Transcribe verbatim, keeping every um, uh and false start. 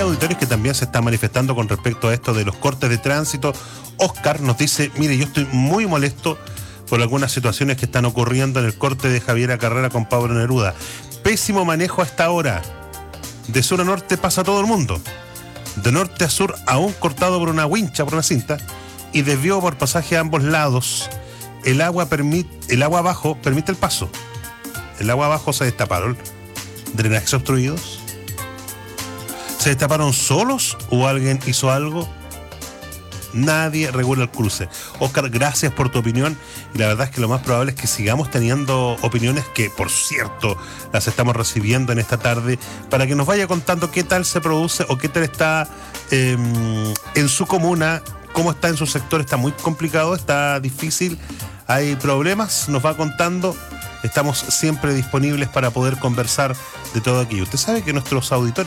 auditores que también se están manifestando con respecto a esto de los cortes de tránsito. Oscar nos dice, mire, yo estoy muy molesto por algunas situaciones que están ocurriendo en el corte de Javiera Carrera con Pablo Neruda. Pésimo manejo a esta hora. De sur a norte pasa todo el mundo. De norte a sur aún cortado por una wincha, por una cinta, y desvío por pasaje a ambos lados. El agua permite, el agua abajo permite el paso. El agua abajo se destaparon. ¿Drenajes obstruidos? ¿Se destaparon solos o alguien hizo algo? Nadie regula el cruce. Oscar, gracias por tu opinión, y la verdad es que lo más probable es que sigamos teniendo opiniones que, por cierto, las estamos recibiendo en esta tarde, para que nos vaya contando qué tal se produce o qué tal está eh, en su comuna, cómo está en su sector. Está muy complicado, está difícil, hay problemas, nos va contando. Estamos siempre disponibles para poder conversar de todo aquí. Usted sabe que nuestros auditores